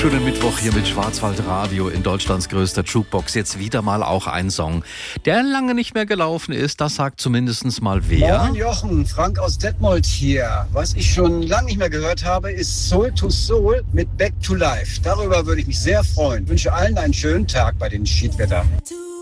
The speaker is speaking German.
wunderschönen Mittwoch hier mit Schwarzwaldradio in Deutschlands größter Jukebox. Jetzt wieder mal auch ein Song, der lange nicht mehr gelaufen ist. Das sagt zumindest mal wer. Moin Jochen, Frank aus Detmold hier. Was ich schon lange nicht mehr gehört habe, ist Soul to Soul mit Back to Life. Darüber würde ich mich sehr freuen. Ich wünsche allen einen schönen Tag bei dem Schiedwetter.